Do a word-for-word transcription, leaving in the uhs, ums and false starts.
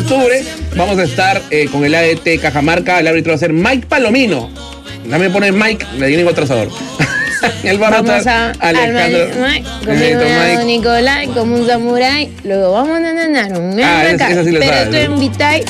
octubre vamos a estar eh, con el A D T Cajamarca. El árbitro va a ser Mike Palomino. También pone Mike, le tienen otro asador. El bar vamos a Alejandro. Como un Nicolai, como un samurái. Luego vamos a nanar un Ah, esa, esa sí la pero sabes, esto ¿no? en Vitae.